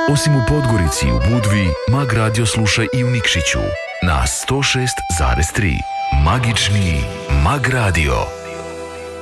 Osim u Podgorici i u Budvi, Mag Radio sluša i u Nikšiću na 106,3. Magični Mag Radio.